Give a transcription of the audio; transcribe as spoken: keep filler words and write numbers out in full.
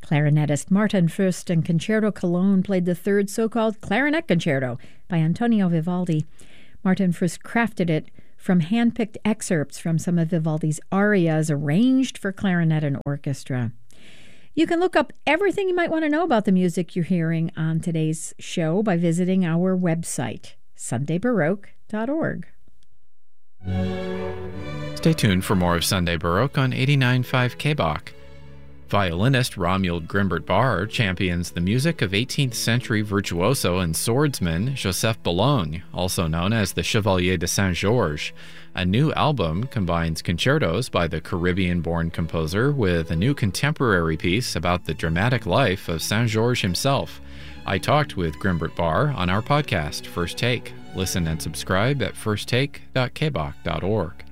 Clarinetist Martin Fust and Concerto Cologne played the third so-called Clarinet Concerto by Antonio Vivaldi. Martin Fust crafted it from hand-picked excerpts from some of Vivaldi's arias arranged for clarinet and orchestra. You can look up everything you might want to know about the music you're hearing on today's show by visiting our website, sunday baroque dot org. Stay tuned for more of Sunday Baroque on eighty-nine point five K B O C. Violinist Romuald Grimbert Barr champions the music of eighteenth century virtuoso and swordsman Joseph Boulogne, also known as the Chevalier de Saint-Georges. A new album combines concertos by the Caribbean-born composer with a new contemporary piece about the dramatic life of Saint-Georges himself. I talked with Grimbert Barr on our podcast, First Take. Listen and subscribe at first take dot k b o c dot org.